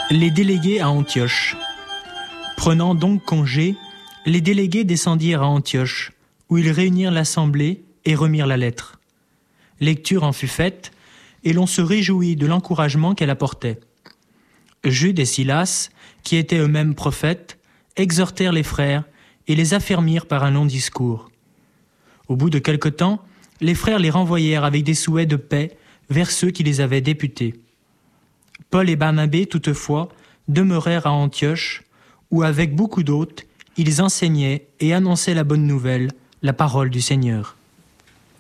Les délégués à Antioche. Prenant donc congé, les délégués descendirent à Antioche, où ils réunirent l'assemblée et remirent la lettre. Lecture en fut faite, et l'on se réjouit de l'encouragement qu'elle apportait. Jude et Silas, qui étaient eux-mêmes prophètes, exhortèrent les frères et les affermirent par un long discours. Au bout de quelque temps, les frères les renvoyèrent avec des souhaits de paix vers ceux qui les avaient députés. Paul et Barnabé, toutefois, demeurèrent à Antioche, où avec beaucoup d'autres, ils enseignaient et annonçaient la bonne nouvelle, la parole du Seigneur.